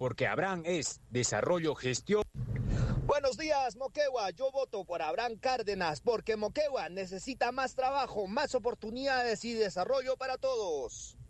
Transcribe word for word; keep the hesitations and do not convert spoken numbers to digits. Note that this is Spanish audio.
porque Abraham es desarrollo, gestión. Buenos días, Moquegua. Yo voto por Abraham Cárdenas porque Moquegua necesita más trabajo, más oportunidades y desarrollo para todos.